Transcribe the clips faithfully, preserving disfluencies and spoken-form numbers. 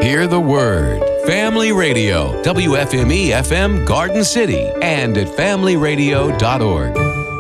Hear the Word. Family Radio, W F M E F M Garden City, and at family radio dot org.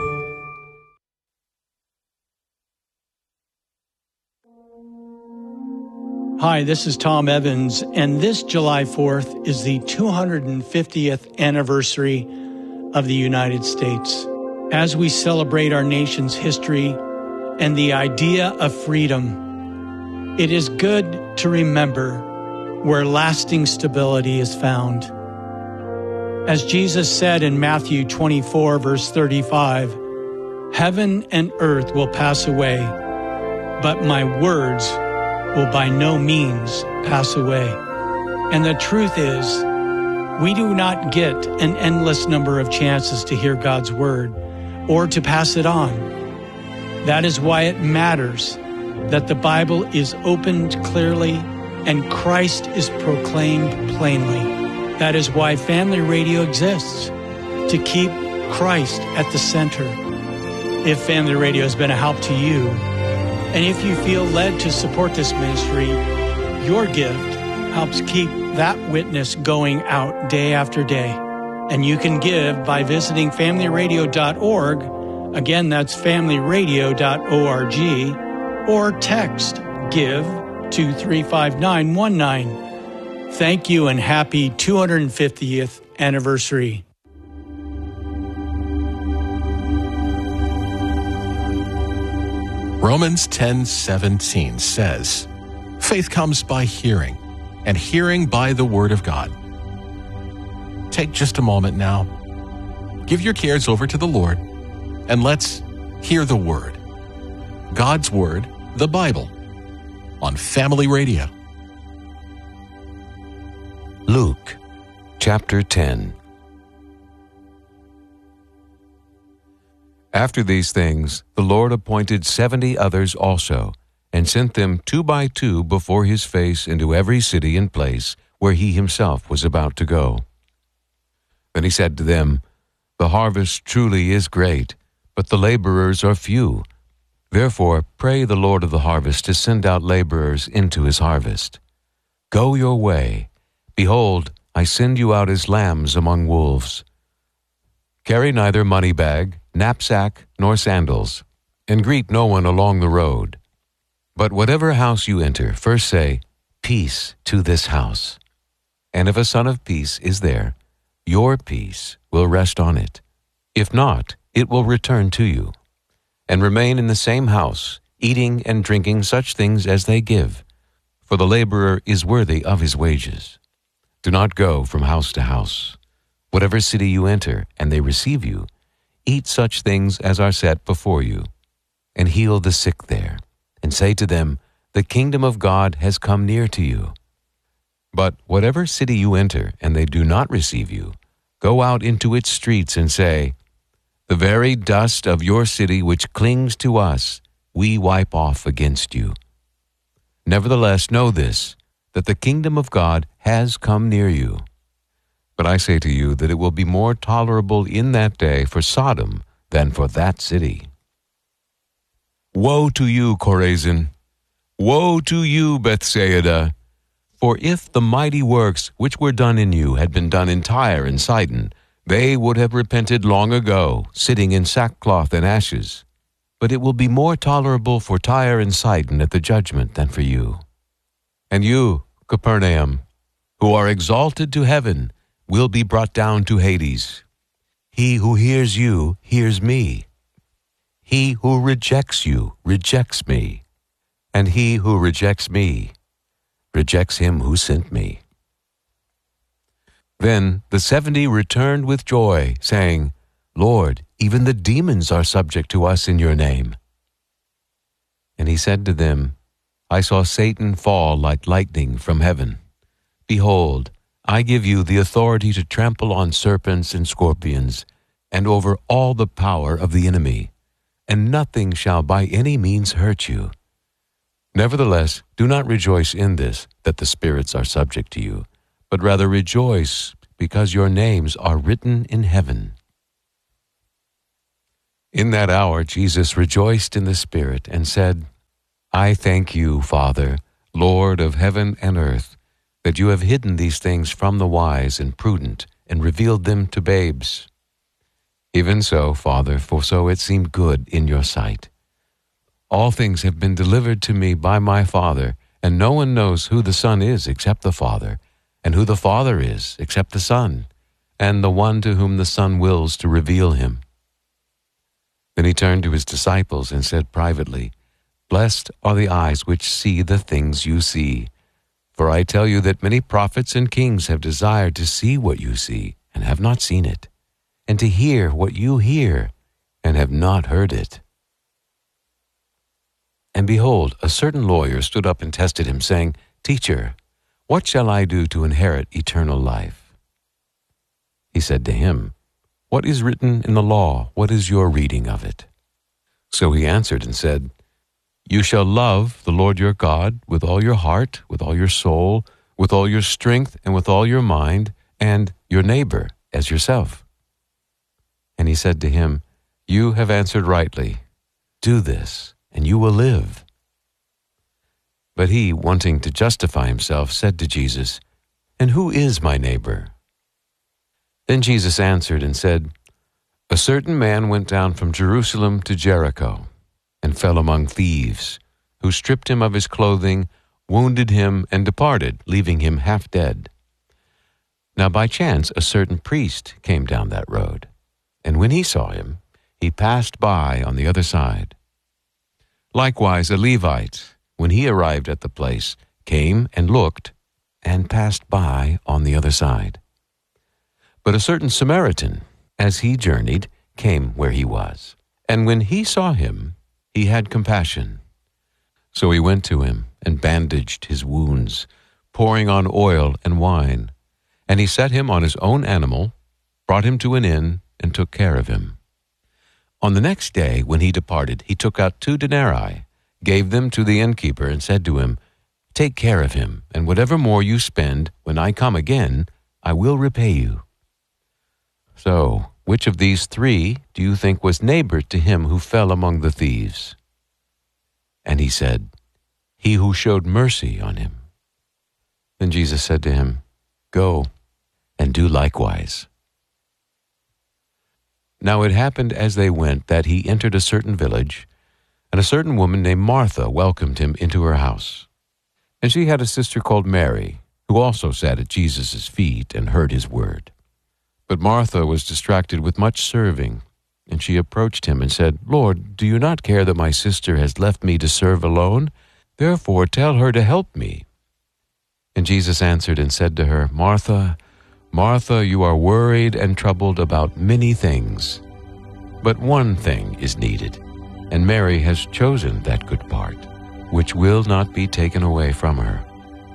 Hi, this is Tom Evans, and this July fourth is the two hundred fiftieth anniversary of the United States. As we celebrate our nation's history and the idea of freedom, it is good to remember where lasting stability is found. As Jesus said in Matthew twenty-four, verse thirty-five, "Heaven and earth will pass away, but my words will by no means pass away." And the truth is, we do not get an endless number of chances to hear God's word or to pass it on. That is why it matters that the Bible is opened clearly and Christ is proclaimed plainly. That is why Family Radio exists, to keep Christ at the center. If Family Radio has been a help to you, and if you feel led to support this ministry, your gift helps keep that witness going out day after day. And you can give by visiting family radio dot org. Again, that's family radio dot org, or text GIVE to three five nine one nine. Thank you and happy two hundred fiftieth anniversary. Romans ten seventeen says, "Faith comes by hearing, and hearing by the Word of God." Take just a moment now. Give your cares over to the Lord, and let's hear the Word. God's Word, the Bible, on Family Radio. Luke, chapter ten. After these things, the Lord appointed seventy others also, and sent them two by two before his face into every city and place where he himself was about to go. Then he said to them, "The harvest truly is great, but the laborers are few. Therefore pray the Lord of the harvest to send out laborers into his harvest. Go your way. Behold, I send you out as lambs among wolves. Carry neither money bag, knapsack, nor sandals, and greet no one along the road. But whatever house you enter, first say, 'Peace to this house.' And if a son of peace is there, your peace will rest on it. If not, it will return to you. And remain in the same house, eating and drinking such things as they give, for the laborer is worthy of his wages. Do not go from house to house. Whatever city you enter, and they receive you, eat such things as are set before you, and heal the sick there, and say to them, 'The kingdom of God has come near to you.' But whatever city you enter, and they do not receive you, go out into its streets and say, 'The very dust of your city which clings to us, we wipe off against you.' Nevertheless, know this, that the kingdom of God has come near you. But I say to you that it will be more tolerable in that day for Sodom than for that city. Woe to you, Chorazin! Woe to you, Bethsaida! For if the mighty works which were done in you had been done in Tyre and Sidon, they would have repented long ago, sitting in sackcloth and ashes. But it will be more tolerable for Tyre and Sidon at the judgment than for you. And you, Capernaum, who are exalted to heaven, will be brought down to Hades. He who hears you hears me. He who rejects you rejects me. And he who rejects me rejects him who sent me." Then the seventy returned with joy, saying, "Lord, even the demons are subject to us in your name." And he said to them, "I saw Satan fall like lightning from heaven. Behold, I give you the authority to trample on serpents and scorpions, and over all the power of the enemy, and nothing shall by any means hurt you. Nevertheless, do not rejoice in this, that the spirits are subject to you, but rather rejoice because your names are written in heaven." In that hour Jesus rejoiced in the Spirit and said, "I thank you, Father, Lord of heaven and earth, that you have hidden these things from the wise and prudent, and revealed them to babes. Even so, Father, for so it seemed good in your sight. All things have been delivered to me by my Father, and no one knows who the Son is except the Father, and who the Father is except the Son, and the one to whom the Son wills to reveal him. Then he turned to his disciples and said privately, Blessed are the eyes which see the things you see. For I tell you that many prophets and kings have desired to see what you see, and have not seen it, and to hear what you hear, and have not heard it. And behold, a certain lawyer stood up and tested him, saying, Teacher, what shall I do to inherit eternal life? He said to him, What is written in the law? What is your reading of it? So he answered and said, You shall love the Lord your God with all your heart, with all your soul, with all your strength, and with all your mind, and your neighbor as yourself. And he said to him, You have answered rightly. Do this, and you will live. But he, wanting to justify himself, said to Jesus, And who is my neighbor? Then Jesus answered and said, A certain man went down from Jerusalem to Jericho, and fell among thieves, who stripped him of his clothing, wounded him, and departed, leaving him half dead. Now by chance a certain priest came down that road, and when he saw him, he passed by on the other side. Likewise a Levite, when he arrived at the place, came and looked, and passed by on the other side. But a certain Samaritan, as he journeyed, came where he was, and when he saw him, he had compassion. So he went to him and bandaged his wounds, pouring on oil and wine. And he set him on his own animal, brought him to an inn, and took care of him. On the next day, when he departed, he took out two denarii, gave them to the innkeeper, and said to him, Take care of him, and whatever more you spend, when I come again, I will repay you. So, which of these three do you think was neighbor to him who fell among the thieves? And he said, He who showed mercy on him. Then Jesus said to him, Go and do likewise. Now it happened as they went that he entered a certain village, and a certain woman named Martha welcomed him into her house. And she had a sister called Mary, who also sat at Jesus' feet and heard his word. But Martha was distracted with much serving, and she approached him and said, Lord, do you not care that my sister has left me to serve alone? Therefore tell her to help me. And Jesus answered and said to her, Martha, Martha, you are worried and troubled about many things. But one thing is needed, and Mary has chosen that good part, which will not be taken away from her.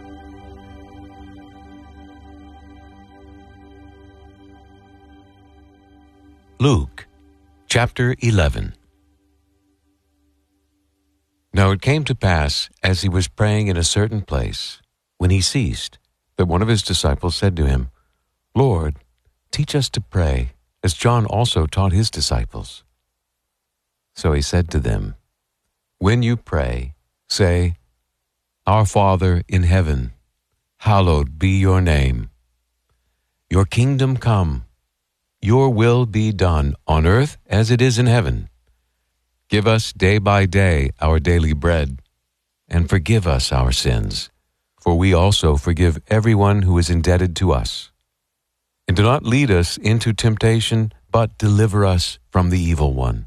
Luke, chapter eleven. Now it came to pass, as he was praying in a certain place, when he ceased, that one of his disciples said to him, Lord, teach us to pray, as John also taught his disciples. So he said to them, When you pray, say, Our Father in heaven, hallowed be your name. Your kingdom come. Your will be done on earth as it is in heaven. Give us day by day our daily bread, and forgive us our sins, for we also forgive everyone who is indebted to us. And do not lead us into temptation, but deliver us from the evil one.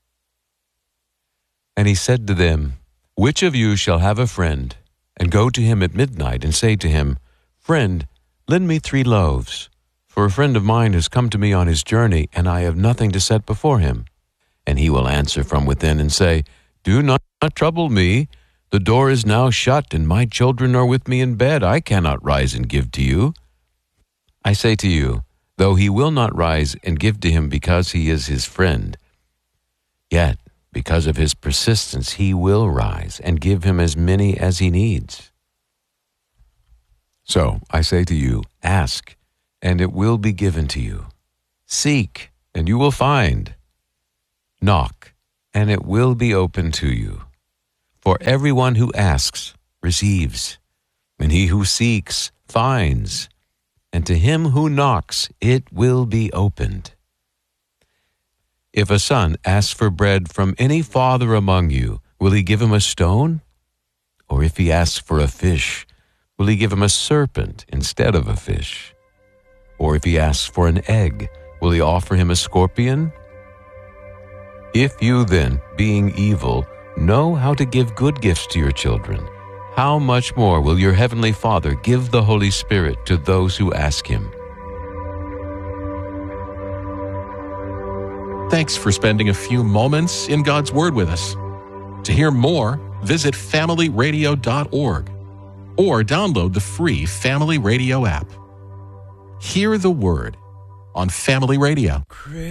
And he said to them, Which of you shall have a friend, and go to him at midnight, and say to him, Friend, lend me three loaves, for a friend of mine has come to me on his journey, and I have nothing to set before him. And he will answer from within and say, Do not, not trouble me. The door is now shut, and my children are with me in bed. I cannot rise and give to you. I say to you, though he will not rise and give to him because he is his friend, yet because of his persistence he will rise and give him as many as he needs. So I say to you, ask, and it will be given to you. Seek, and you will find. Knock, and it will be opened to you. For everyone who asks receives, and he who seeks finds, and to him who knocks it will be opened. If a son asks for bread from any father among you, will he give him a stone? Or if he asks for a fish, will he give him a serpent instead of a fish? Or if he asks for an egg, will he offer him a scorpion? If you then, being evil, know how to give good gifts to your children, how much more will your heavenly Father give the Holy Spirit to those who ask him? Thanks for spending a few moments in God's Word with us. To hear more, visit family radio dot org or download the free Family Radio app. Hear the Word on Family Radio.